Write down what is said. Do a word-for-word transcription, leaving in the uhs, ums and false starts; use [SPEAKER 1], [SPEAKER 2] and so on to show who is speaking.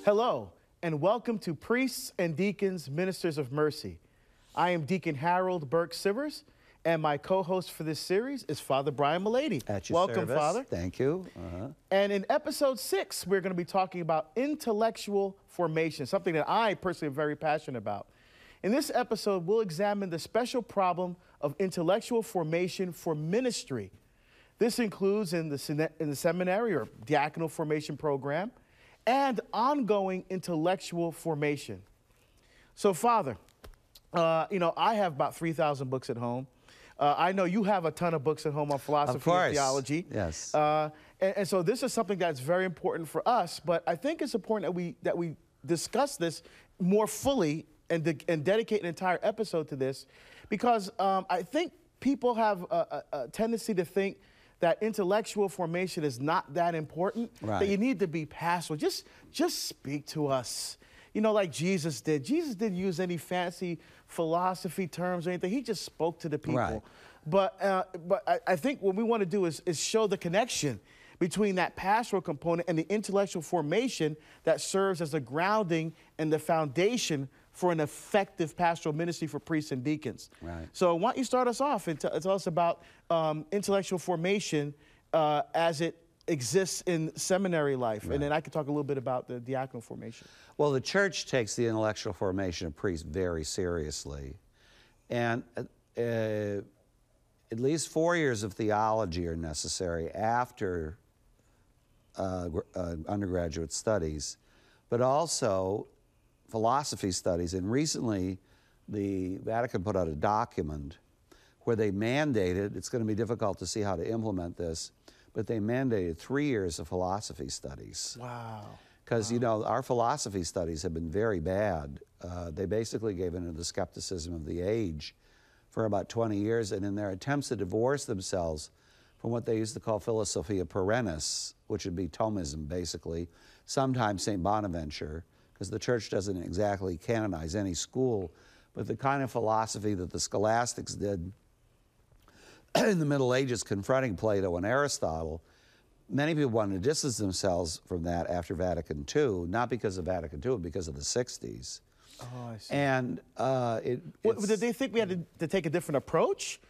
[SPEAKER 1] Hello, and welcome to Priests and Deacons, Ministers of Mercy. I am Deacon Harold Burke Sivers, and my co-host for this series is Father Brian Mulady.
[SPEAKER 2] At your
[SPEAKER 1] welcome,
[SPEAKER 2] service.
[SPEAKER 1] Father.
[SPEAKER 2] Thank you. Uh-huh.
[SPEAKER 1] And in episode six, we're going to be talking about intellectual formation, something that I personally am very passionate about. In this episode, we'll examine the special problem of intellectual formation for ministry. This includes in the, in the seminary or diaconal formation program and ongoing intellectual formation. So, Father, uh, you know, I have about three thousand books at home. Uh, I know you have a ton of books at home on philosophy and theology.
[SPEAKER 2] Yes.
[SPEAKER 1] Uh, and, and so this is something that's very important for us, but I think it's important that we, that we discuss this more fully and, de and dedicate an entire episode to this, because um, I think people have a, a, a tendency to think that intellectual formation is not that important,
[SPEAKER 2] right.
[SPEAKER 1] that you need to be pastoral. Just, just speak to us. You know, like Jesus did. Jesus didn't use any fancy philosophy terms or anything. He just spoke to the people.
[SPEAKER 2] Right.
[SPEAKER 1] But, uh, but I, I think what we want to do is, is show the connection between that pastoral component and the intellectual formation that serves as the grounding and the foundation for an effective pastoral ministry for priests and deacons.
[SPEAKER 2] Right.
[SPEAKER 1] So why don't you start us off and tell us about um, intellectual formation uh, as it exists in seminary life, right. And then I can talk a little bit about the diaconal formation.
[SPEAKER 2] Well, the church takes the intellectual formation of priests very seriously, and uh, at least four years of theology are necessary after uh, uh, undergraduate studies, but also philosophy studies. And recently, the Vatican put out a document where they mandated, it's going to be difficult to see how to implement this, but they mandated three years of philosophy studies.
[SPEAKER 1] Wow.
[SPEAKER 2] Because,
[SPEAKER 1] wow.
[SPEAKER 2] you know, our philosophy studies have been very bad. Uh, they basically gave in to the skepticism of the age for about twenty years, and in their attempts to divorce themselves from what they used to call Philosophia Perennis, which would be Thomism, basically, sometimes Saint Bonaventure, because the church doesn't exactly canonize any school, but the kind of philosophy that the scholastics did in the Middle Ages, confronting Plato and Aristotle, many people wanted to distance themselves from that after Vatican Two, not because of Vatican Two, but because of the sixties.
[SPEAKER 1] Oh, I see.
[SPEAKER 2] And uh, it,
[SPEAKER 1] well, did they think we had to, to take a different approach?